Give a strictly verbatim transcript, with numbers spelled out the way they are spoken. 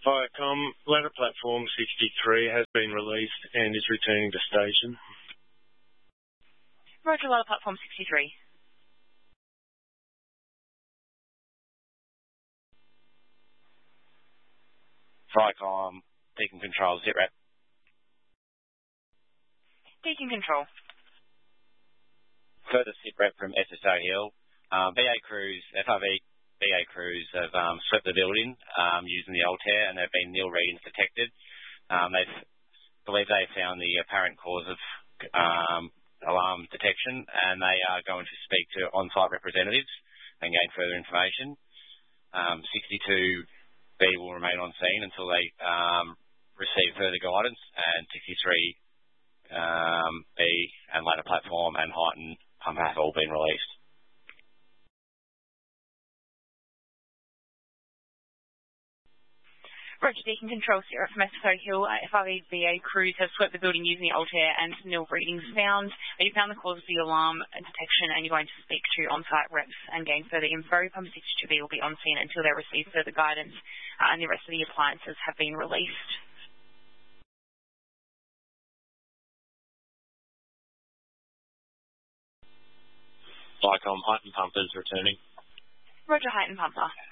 Viacom, ladder platform sixty-three has been released and is returning to station. Roger, ladder platform sixty-three. Viacom, Deacon Control, sit rep. Deacon Control. Further sit rep from S S O Hill. Um, B A crews, F R V B A crews have um, swept the building um, using the Altair, and there have been nil readings detected. Um, they believe they found the apparent cause of um, alarm detection, and they are going to speak to on-site representatives and gain further information. Um, sixty-two B will remain on scene until they um, receive further guidance, and sixty-three um, B and ladder platform and heightened pump have all been released. Roger, Deacon Control, Sierra from S S O Hill. Uh, F R V B A crews have swept the building using the Altair and nil readings found. Uh, you found the cause of the alarm detection, and you're going to speak to on-site reps and gain further info. Pump sixty-two B will be on scene until they receive further guidance, uh, and the rest of the appliances have been released. Viacom, heightened pumpers returning. Roger, heightened pumper.